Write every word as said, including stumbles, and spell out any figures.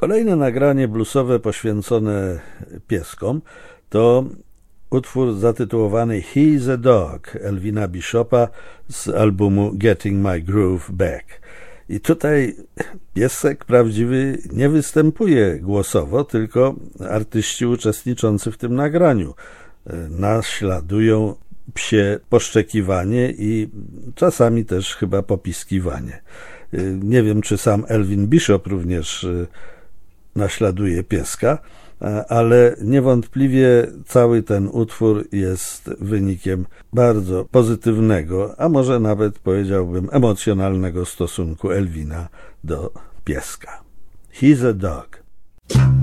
Kolejne nagranie bluesowe poświęcone pieskom to utwór zatytułowany He's a Dog Elvina Bishopa z albumu Getting My Groove Back. I tutaj piesek prawdziwy nie występuje głosowo, tylko artyści uczestniczący w tym nagraniu naśladują psie poszczekiwanie i czasami też chyba popiskiwanie. Nie wiem, czy sam Elvin Bishop również naśladuje pieska, ale niewątpliwie cały ten utwór jest wynikiem bardzo pozytywnego, a może nawet powiedziałbym emocjonalnego stosunku Elvina do pieska. He's a Dog.